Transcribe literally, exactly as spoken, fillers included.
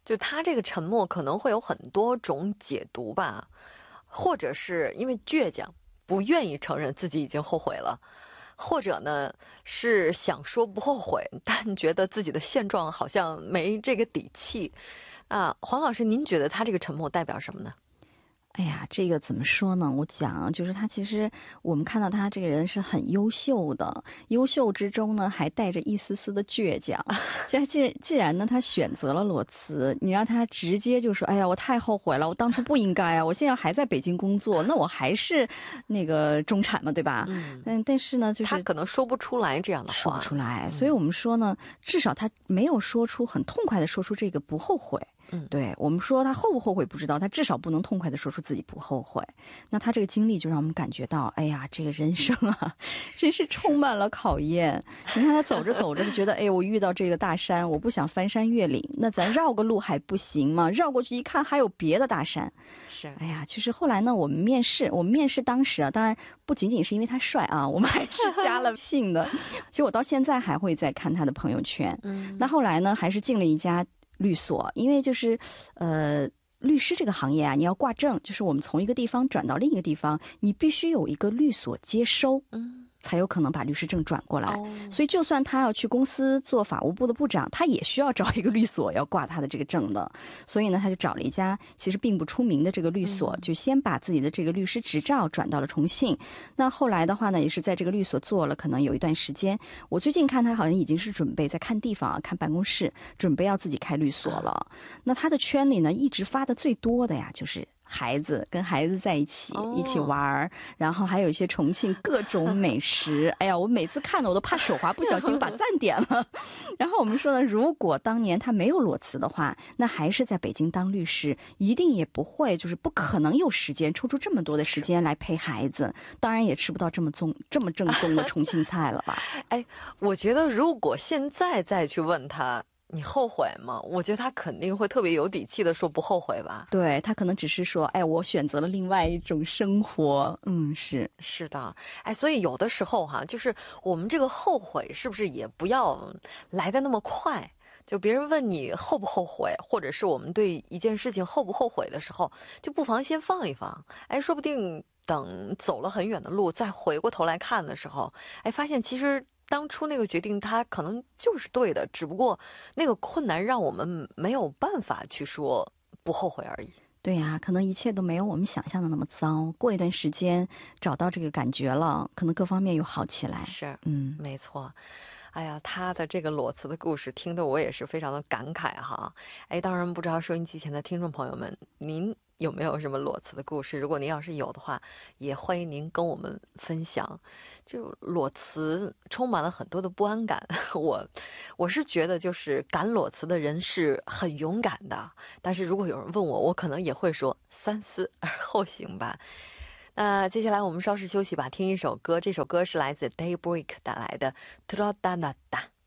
就他这个沉默可能会有很多种解读吧，或者是因为倔强，不愿意承认自己已经后悔了，或者呢是想说不后悔，但觉得自己的现状好像没这个底气。啊，黄老师，您觉得他这个沉默代表什么呢？ 哎呀，这个怎么说呢？我讲，就是他其实我们看到他这个人是很优秀的，优秀之中呢还带着一丝丝的倔强。既既既然呢他选择了裸辞，你让他直接就说：“哎呀，我太后悔了，我当初不应该啊！我现在还在北京工作，那我还是那个中产嘛，对吧？”嗯，但但是呢，就是他可能说不出来这样的话， 说不出来。所以我们说呢，至少他没有说出很痛快的说出这个不后悔。嗯，对，我们说他后不后悔不知道，他至少不能痛快的说出自己不后悔。那他这个经历就让我们感觉到，哎呀，这个人生啊，真是充满了考验。你看他走着走着就觉得，哎，我遇到这个大山，我不想翻山越岭，那咱绕个路还不行吗？绕过去一看，还有别的大山。 是， 哎呀，就是后来呢，我们面试，我们面试当时啊，当然不仅仅是因为他帅啊，我们还是加了姓的。其实我到现在还会再看他的朋友圈。嗯，那后来呢，还是进了一家律所，因为就是呃律师这个行业啊，你要挂证，就是我们从一个地方转到另一个地方，你必须有一个律所接收，嗯，才有可能把律师证转过来。哦，所以就算他要去公司做法务部的部长，他也需要找一个律所要挂他的这个证的。所以呢，他就找了一家其实并不出名的这个律所，嗯，就先把自己的这个律师执照转到了重庆。那后来的话呢，也是在这个律所做了可能有一段时间。我最近看他好像已经是准备在看地方啊，看办公室，准备要自己开律所了。那他的圈里呢，一直发的最多的呀，就是孩子，跟孩子在一起，哦，一起玩，然后还有一些重庆各种美食。哎呀，我每次看的我都怕手滑，不小心把赞点了。然后我们说呢，如果当年他没有裸辞的话，那还是在北京当律师，一定也不会，就是不可能有时间抽出这么多的时间来陪孩子，当然也吃不到这么宗这么正宗的重庆菜了吧。 哎，我觉得如果现在再去问他，你后悔吗？我觉得他肯定会特别有底气的说不后悔吧。 对，他可能只是说，哎，我选择了另外一种生活。嗯，是是的。哎，所以有的时候哈，就是我们这个后悔是不是也不要来得那么快？就别人问你后不后悔，或者是我们对一件事情后不后悔的时候，就不妨先放一放。哎，说不定等走了很远的路，再回过头来看的时候，哎，发现其实当初那个决定它可能就是对的，只不过那个困难让我们没有办法去说不后悔而已。 对呀、啊，可能一切都没有我们想象的那么糟。过一段时间找到这个感觉了，可能各方面又好起来。 是， 嗯， 没错。哎呀，他的这个裸辞的故事听得我也是非常的感慨哈。哎，当然不知道收音机前的听众朋友们，您有没有什么裸辞的故事？如果您要是有的话，也欢迎您跟我们分享。就裸辞充满了很多的不安感，我我是觉得就是敢裸辞的人是很勇敢的，但是如果有人问我，我可能也会说三思而后行吧。那接下来我们稍事休息吧，听一首歌，这首歌是来自 Daybreak 带来的 Troddanata。